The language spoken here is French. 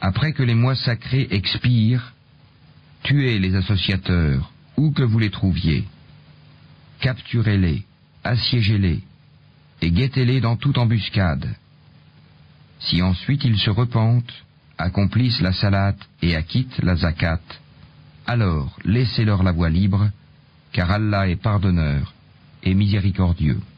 Après que les mois sacrés expirent, tuez les associateurs, où que vous les trouviez. Capturez-les, assiégez-les, et guettez-les dans toute embuscade. Si ensuite ils se repentent, accomplissent la salate et acquittent la zakat, alors laissez-leur la voie libre, car Allah est pardonneur et miséricordieux.